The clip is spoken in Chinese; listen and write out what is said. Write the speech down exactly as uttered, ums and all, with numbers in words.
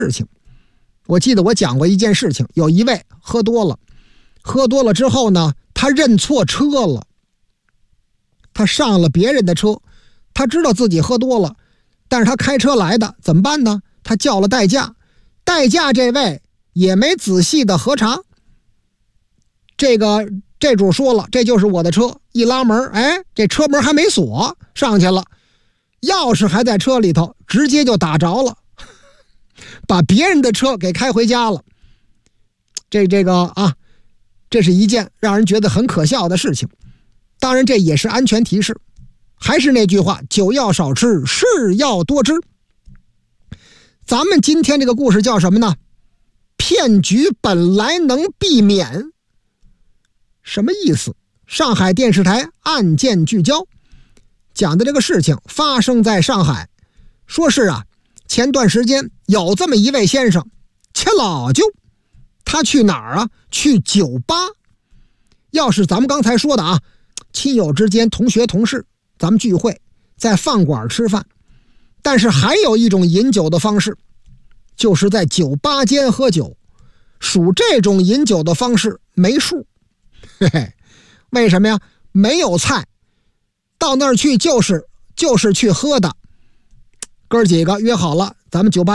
事情。我记得我讲过一件事情，有一位喝多了，喝多了之后呢，他认错车了，他上了别人的车，他知道自己喝多了，但是他开车来的，怎么办呢？他叫了代驾，代驾这位也没仔细的核查，这个这主说了，这就是我的车，一拉门，哎，这车门还没锁，上去了，钥匙还在车里头，直接就打着了，把别人的车给开回家了。这这个啊，这是一件让人觉得很可笑的事情。当然这也是安全提示，还是那句话，酒要少吃，事要多知。咱们今天这个故事叫什么呢？骗局本来能避免。什么意思？上海电视台案件聚焦讲的这个事情发生在上海，说是啊，前段时间有这么一位先生，切老舅，他去哪儿啊？去酒吧。要是咱们刚才说的啊，亲友之间、同学同事，咱们聚会在饭馆吃饭，但是还有一种饮酒的方式，就是在酒吧间喝酒。属这种饮酒的方式没数，嘿嘿，为什么呀？没有菜，到那儿去就是就是去喝的。哥几个约好了，咱们酒吧